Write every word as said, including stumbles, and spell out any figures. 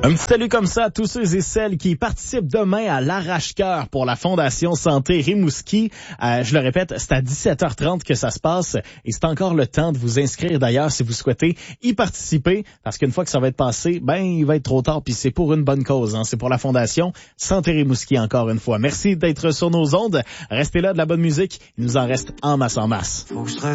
Un petit salut comme ça à tous ceux et celles qui participent demain à l'Arrache-Cœur pour la Fondation Santé Rimouski. Euh, je le répète, c'est à dix-sept heures trente que ça se passe et c'est encore le temps de vous inscrire d'ailleurs si vous souhaitez y participer parce qu'une fois que ça va être passé, ben il va être trop tard puis c'est pour une bonne cause. Hein. C'est pour la Fondation Santé Rimouski encore une fois. Merci d'être sur nos ondes. Restez là, de la bonne musique. Il nous en reste en masse en masse.